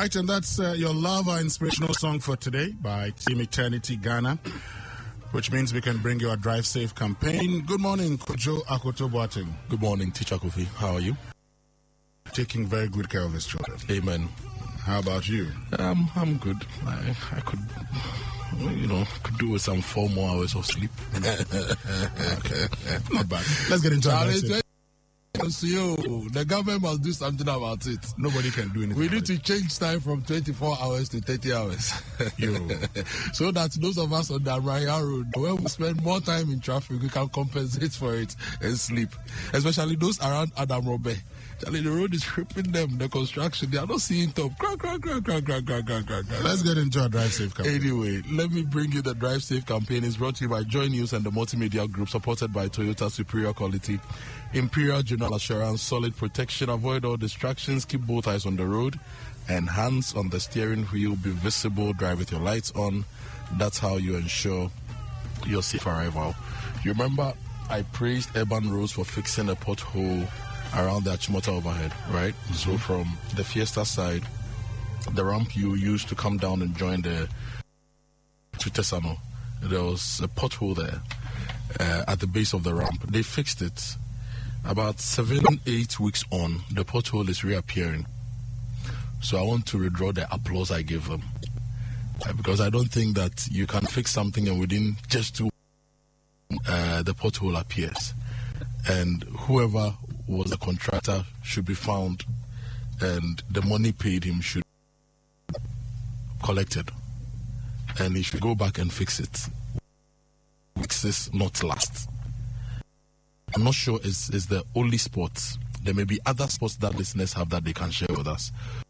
right, and that's your love, our inspirational song for today by Team Eternity Ghana, which means we can bring you a Drive Safe campaign. Good morning, Kojo Akoto Boateng. Good morning, Teacher Kofi. How are you? Taking very good care of his children. Amen. How about you? I'm good. I could, could do with some 4 more hours of sleep. Okay, not bad. Let's get into it. The government must do something about it. Nobody can do anything. We need to change time from 24 hours to 30 hours. So that those of us on the Raya Road, when we spend more time in traffic, we can compensate for it and sleep. Especially those around Adam Robe. The road is crippling them, the construction. They are not seeing top. Let's get into our Drive Safe campaign. Anyway, let me bring you the Drive Safe campaign. It's brought to you by Joy News and the Multimedia Group, supported by Toyota Superior Quality, Imperial General Assurance, solid protection, avoid all distractions, keep both eyes on the road, and hands on the steering wheel, be visible, drive with your lights on. That's how you ensure your safe arrival. You remember I praised Urban Roads for fixing a pothole around the Achimota overhead, right? Mm-hmm. So from the Fiesta side, the ramp you used to come down and join to Tesano, there was a pothole there at the base of the ramp. They fixed it. About 7-8 weeks on, the pothole is reappearing. So I want to withdraw the applause I gave them. Because I don't think that you can fix something and within just 2 the pothole appears. And whoever was the contractor should be found, and the money paid him should be collected, and he should go back and fix it. Fixes not last. I'm not sure it's the only spot. There may be other spots that listeners have that they can share with us.